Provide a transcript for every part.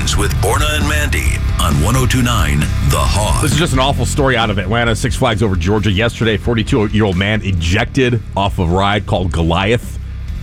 Afternoons with Borna and Mandy on 102.9 The Hog. This is just an awful story out of Atlanta. Six Flags Over Georgia yesterday. 42-year-old man ejected off a ride called Goliath.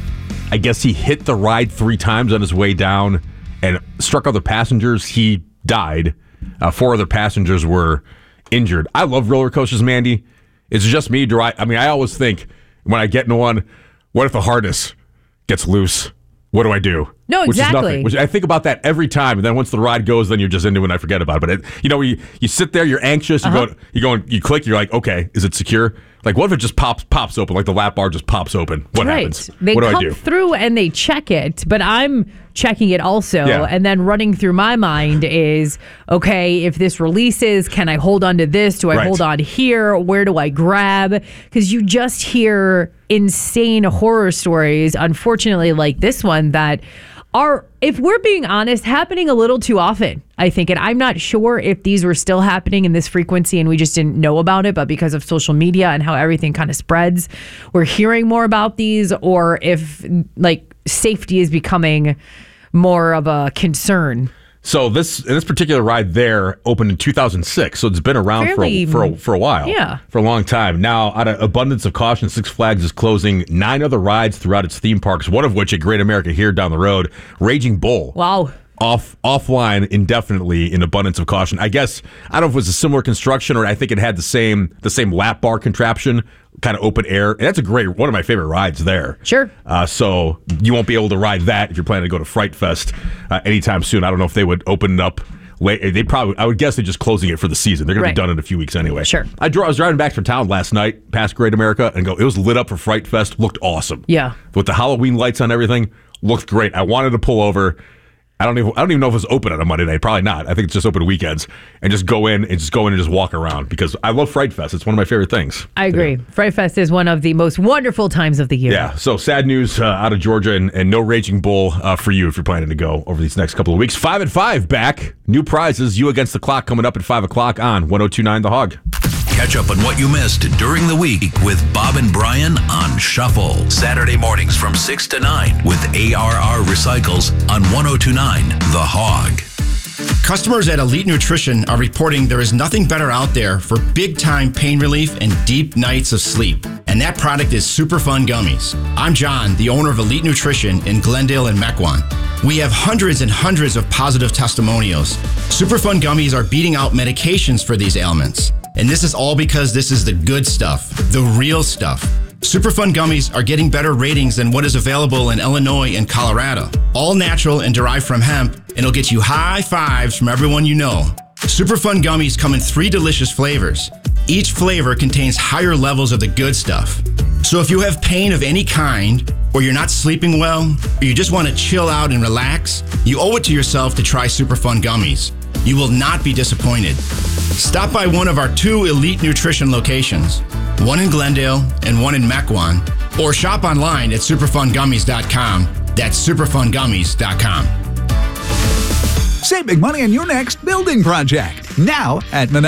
I guess he hit the ride 3 times on his way down and struck other passengers. He died. 4 other passengers were injured. I love roller coasters, Mandy. It's just me. I always think when I get into one, what if the harness gets loose? What do I do? No, exactly. Which is nothing. I think about that every time, and then once the ride goes, then you're just into it and I forget about it. But you sit there, you're anxious, you click, you're like, okay, is it secure? Like, what if it just pops open, like the lap bar just pops open? What happens? They what do I come do? through and they check it, but I'm checking it also, and then running through my mind is, okay, if this releases, can I hold on to this? Do I hold on here? Where do I grab? Because you just hear insane horror stories, unfortunately, like this one, that are, if we're being honest, happening a little too often, I think. And I'm not sure if these were still happening in this frequency and we just didn't know about it, but because of social media and how everything kind of spreads, we're hearing more about these, or if like safety is becoming more of a concern. So this particular ride there opened in 2006, so it's been around for a while, for a long time. Now, out of abundance of caution, Six Flags is closing 9 other rides throughout its theme parks, one of which at Great America here down the road, Raging Bull. Wow. Offline indefinitely in abundance of caution. I guess, I don't know if it was a similar construction or I think it had the same lap bar contraption, kind of open air. And that's one of my favorite rides there. Sure. So you won't be able to ride that if you're planning to go to Fright Fest anytime soon. I don't know if they would open it up late. I would guess they're just closing it for the season. They're going to be done in a few weeks anyway. Sure. I was driving back from town last night past Great America and it was lit up for Fright Fest. Looked awesome. Yeah. With the Halloween lights on everything, looked great. I wanted to pull over. I don't even know if it's open on a Monday night. Probably not. I think it's just open weekends. And just go in and just walk around because I love Fright Fest. It's one of my favorite things. I agree. Fright Fest is one of the most wonderful times of the year. Yeah. So sad news out of Georgia and no Raging Bull for you if you're planning to go over these next couple of weeks. 5 at 5 back. New prizes. You Against the Clock coming up at 5 o'clock on 102.9 The Hog. Catch up on what you missed during the week with Bob and Brian on Shuffle. Saturday mornings from 6 to 9 with ARR Recycles on 102.9 The Hog. Customers at Elite Nutrition are reporting there is nothing better out there for big-time pain relief and deep nights of sleep. And that product is Superfund Gummies. I'm John, the owner of Elite Nutrition in Glendale and Mequon. We have hundreds and hundreds of positive testimonials. Superfund Gummies are beating out medications for these ailments. And this is all because this is the good stuff, the real stuff. Superfund Gummies are getting better ratings than what is available in Illinois and Colorado. All natural and derived from hemp, and it'll get you high fives from everyone you know. Superfund Gummies come in 3 delicious flavors. Each flavor contains higher levels of the good stuff. So if you have pain of any kind, or you're not sleeping well, or you just want to chill out and relax, you owe it to yourself to try Superfund Gummies. You will not be disappointed. Stop by one of our 2 Elite Nutrition locations, one in Glendale and one in Mequon, or shop online at superfundgummies.com. That's superfundgummies.com. Save big money on your next building project. Now at Manila.